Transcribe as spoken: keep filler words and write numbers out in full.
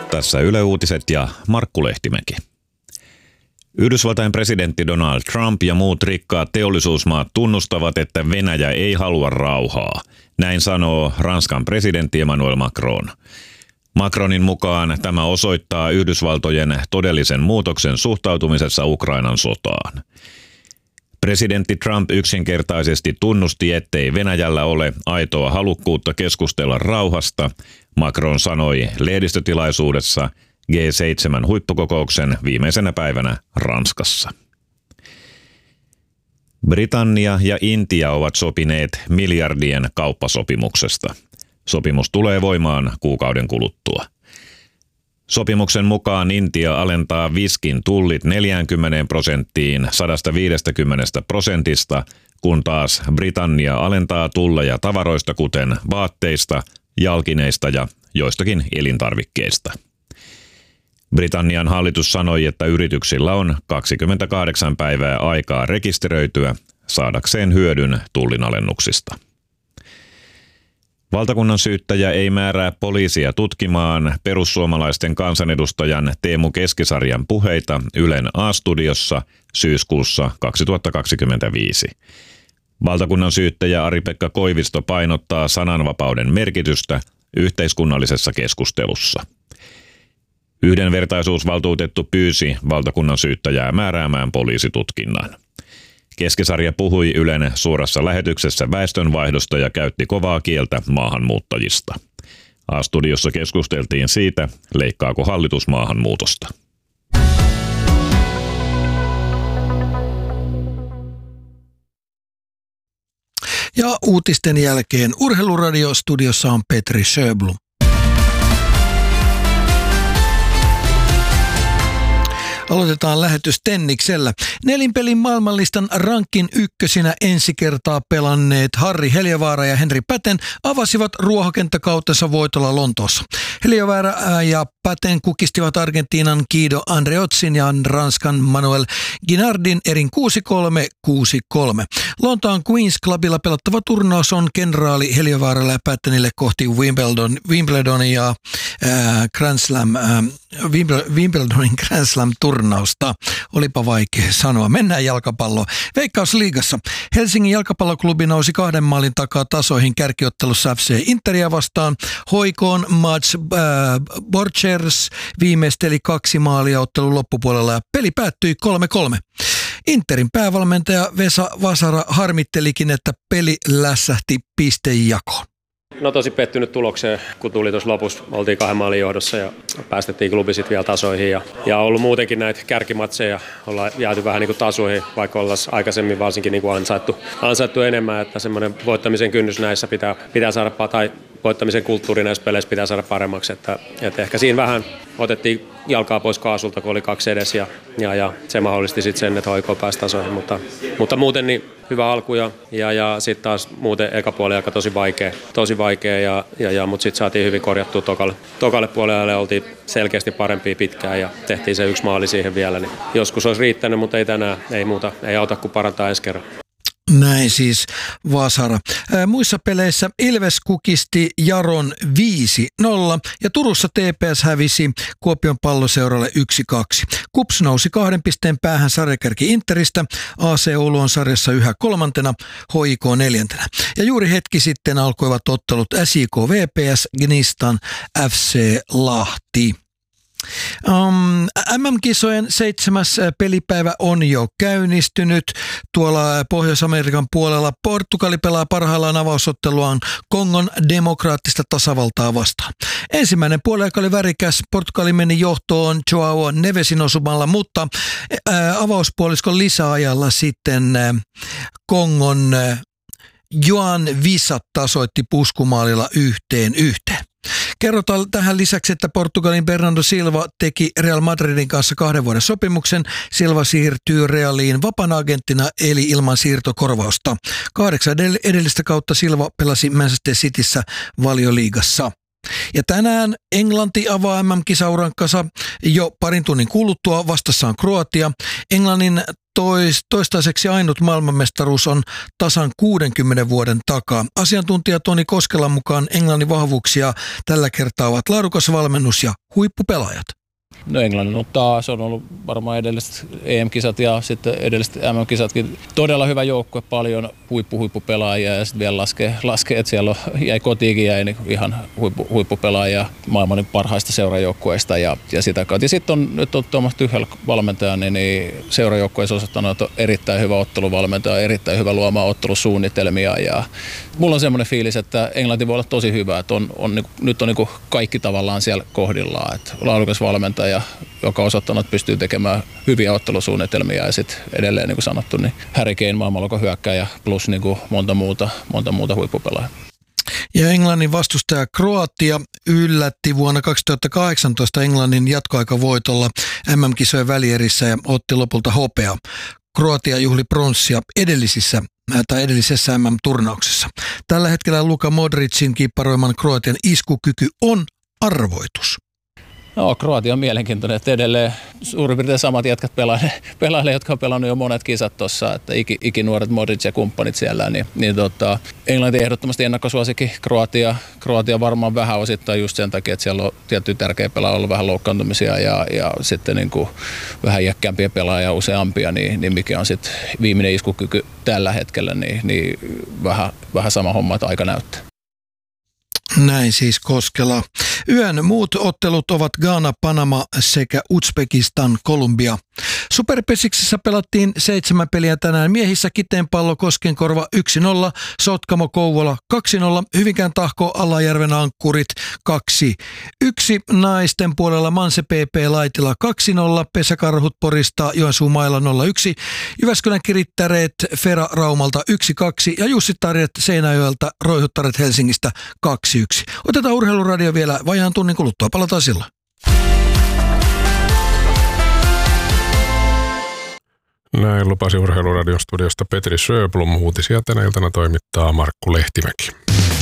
Tässä Yle Uutiset ja Markku Lehtimäki. Yhdysvaltain presidentti Donald Trump ja muut rikkaat teollisuusmaat tunnustavat, että Venäjä ei halua rauhaa. Näin sanoo Ranskan presidentti Emmanuel Macron. Macronin mukaan tämä osoittaa Yhdysvaltojen todellisen muutoksen suhtautumisessa Ukrainan sotaan. Presidentti Trump yksinkertaisesti tunnusti, ettei Venäjällä ole aitoa halukkuutta keskustella rauhasta, Macron sanoi lehdistötilaisuudessa G seitsemän huippukokouksen viimeisenä päivänä Ranskassa. Britannia ja Intia ovat sopineet miljardien kauppasopimuksesta. Sopimus tulee voimaan kuukauden kuluttua. Sopimuksen mukaan Intia alentaa viskin tullit neljäänkymmeneen prosenttiin sata viisikymmentä prosentista, kun taas Britannia alentaa tulleja tavaroista kuten vaatteista, jalkineista ja joistakin elintarvikkeista. Britannian hallitus sanoi, että yrityksillä on kaksikymmentäkahdeksan päivää aikaa rekisteröityä saadakseen hyödyn tullinalennuksista. Valtakunnan syyttäjä ei määrää poliisia tutkimaan perussuomalaisten kansanedustajan Teemu Keskisarjan puheita Ylen A-studiossa syyskuussa kaksituhattakaksikymmentäviisi. Valtakunnan syyttäjä Ari-Pekka Koivisto painottaa sananvapauden merkitystä yhteiskunnallisessa keskustelussa. Yhdenvertaisuusvaltuutettu pyysi valtakunnan syyttäjää määräämään poliisitutkinnan. Keskisarja puhui Ylen suorassa lähetyksessä väestönvaihdosta ja käytti kovaa kieltä maahanmuuttajista. A-studiossa keskusteltiin siitä, leikkaako hallitus maahanmuutosta. Ja uutisten jälkeen Urheiluradio-studiossa on Petri Sjöblom. Aloitetaan lähetys tenniksellä. Nelinpelin maailmanlistan rankin ykkösinä ensi kertaa pelanneet Harri Heliövaara ja Henri Päten avasivat ruohokenttäkautensa voitolla Lontoossa. Heliövaara ja Päten kukistivat Argentiinan Guido Andreotzin ja Ranskan Manuel Guinardin erin kuusi kolme kuusi kolme. Lontoon Queen's Clubilla pelattava turnaus on kenraali Heliövaaralle ja Pätenille kohti Wimbledon, Wimbledonia äh, Grand Slam, äh, Wimbledonin Grand Slam turnausta. Olipa vaikea sanoa. Mennään jalkapalloon. Veikkausliigassa Helsingin jalkapalloklubi nousi kahden maalin takaa tasoihin kärkiottelussa F C Interia vastaan. Hoikoon Mats äh, Borchers viimeisteli kaksi maalia ottelun loppupuolella ja peli päättyi kolme kolme. Interin päävalmentaja Vesa Vasara harmittelikin, että peli lässähti pistejakoon. No tosi pettynyt tulokseen, kun tuli tuossa lopussa. Oltiin kahden maalin johdossa ja päästettiin klubi sitten vielä tasoihin. Ja, ja ollut muutenkin näitä kärkimatseja. Ollaan jääty vähän niin kuin tasoihin, vaikka ollaan aikaisemmin varsinkin niin kuin ansaittu, ansaittu enemmän. Että semmoinen voittamisen kynnys näissä pitää, pitää saada, tai voittamisen kulttuuri näissä peleissä pitää saada paremmaksi. Että, että ehkä siinä vähän otettiin jalkaa pois kaasulta, kun oli kaksi edes. Ja, ja, ja se mahdollisti sitten sen, että H I K pääsi tasoihin. Mutta, mutta muuten niin hyvä alku ja, ja, ja sitten taas muuten eka puoli aika tosi vaikea, tosi vaikea ja, ja, ja, mutta sitten saatiin hyvin korjattua tokalle, tokalle puolelle, oltiin selkeästi parempia pitkään ja tehtiin se yksi maali siihen vielä. Niin joskus olisi riittänyt, mutta ei tänään, ei muuta, ei auta kuin parantaa ensi kerran. Näin siis Vasara. Ää, muissa peleissä Ilves kukisti Jaron viisi nolla ja Turussa T P S hävisi Kuopion Palloseuralle yksi kaksi. KuPS nousi kahden pisteen päähän sarjakärki Interistä. A C Oulu on sarjassa yhä kolmantena, H I K neljäntenä. Ja juuri hetki sitten alkoivat ottelut S J K V P S, Gnistan, F C Lahti. Um, M M-kisojen seitsemäs pelipäivä on jo käynnistynyt. Tuolla Pohjois-Amerikan puolella Portugali pelaa parhaillaan avausotteluaan Kongon demokraattista tasavaltaa vastaan. Ensimmäinen puoliaika oli värikäs. Portugali meni johtoon Joao Nevesin osumalla, mutta ää, avauspuoliskon lisäajalla sitten ää, Kongon ää, Joan Visa tasoitti puskumaalilla yhteen yhteen. Kerrotaan tähän lisäksi, että Portugalin Bernardo Silva teki Real Madridin kanssa kahden vuoden sopimuksen. Silva siirtyy Realiin vapaana agenttina eli ilman siirtokorvausta. Kahdeksan edellistä kautta Silva pelasi Manchester Cityssä Valioliigassa. Ja tänään Englanti avaa M M-kisaurankansa jo parin tunnin kuluttua. Vastassa on Kroatia. Englannin tois, toistaiseksi ainut maailmanmestaruus on tasan kuudenkymmenen vuoden takaa. Asiantuntija Toni Koskelan mukaan Englannin vahvuuksia tällä kertaa ovat laadukas valmennus ja huippupelaajat. No Englannin on taas, on ollut varmaan edelliset E M-kisat ja sitten edelliset M M-kisatkin. Todella hyvä joukkue, paljon huippu-huippupelaajia ja sitten vielä laskee, laskee että siellä on, jäi kotiinkin jäi niin ihan huippu, huippupelaajia maailman parhaista seurajoukkueista ja, ja sitä kautta. Ja sitten on nyt on Thomas Tuchel valmentaja, niin, niin seurajoukkueessa osoittanut, että on erittäin hyvä otteluvalmentaja, erittäin hyvä luomaan ottelusuunnitelmia ja mulla on semmoinen fiilis, että Englanti voi olla tosi hyvä, että on, on, nyt on niin kaikki tavallaan siellä kohdillaan, että laadukas valmentaja, joka on osoittanut, että pystyy tekemään hyviä ottelusuunnitelmia ja sitten edelleen niin kuin sanottu, niin Harry Kane maailmanluokan hyökkääjä plus niin kuin monta muuta, monta muuta huippupelaajaa. Ja Englannin vastustaja Kroatia yllätti vuonna kaksituhattakahdeksantoista Englannin jatkoaikavoitolla M M-kisojen välierissä ja otti lopulta hopeaa. Kroatia juhli pronssia edellisissä tai edellisessä M M-turnauksessa. Tällä hetkellä Luka Modricin kiipparoiman Kroatian iskukyky on arvoitus. No, Kroatia on mielenkiintoinen, että edelleen suurin piirtein samat jätkät pelailee, jotka on pelannut jo monet kisat tuossa, että iki, ikinuoret Modric ja kumppanit siellä, niin, niin tota, Englanti ehdottomasti ennakkosuosikin Kroatia. Kroatia varmaan vähän osittain just sen takia, että siellä on tietty tärkeä pelaaja ollut vähän loukkaantumisia ja, ja sitten niin kuin vähän iäkkäämpiä pelaajia useampia, niin, niin mikä on sitten viimeinen iskukyky tällä hetkellä, niin, niin vähän, vähän sama homma, että aika näyttää. Näin siis Koskela. Yön muut ottelut ovat Ghana, Panama sekä Uzbekistan, Kolumbia. Superpesiksessä pelattiin seitsemän peliä tänään. Miehissä Kiteenpallo, Koskenkorva yksi nolla, Sotkamo, Kouvola kaksi nolla, Hyvinkään Tahko, Alajärven Ankkurit kaksi yksi, naisten puolella Manse P P Laitila kaksi nolla, Pesäkarhut Porista, Joensuu Maila nolla yksi, Jyväskylän Kirittäreet Fera Raumalta yksi kaksi ja Jussi Tarjet Seinäjoelta, Roihuttaret Helsingistä kaksi yksi. Otetaan Urheiluradio vielä vajaan tunnin kuluttua. Palataan silloin. Näin lupasi Urheiluradion studiosta Petri Sjöblom. Uutisia tänä iltana toimittaa Markku Lehtimäki.